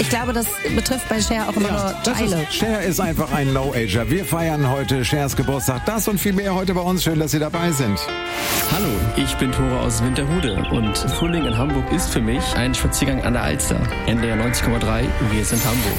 Ich glaube, das betrifft bei Cher auch immer nur Teile. Cher ist einfach ein Low-Ager. Wir feiern heute Chers Geburtstag. Das und viel mehr heute bei uns. Schön, dass Sie dabei sind. Hallo, ich bin Tore aus Winterhude und Frühling in Hamburg ist für mich ein Spaziergang an der Alster. NDR 90,3, wir sind Hamburg.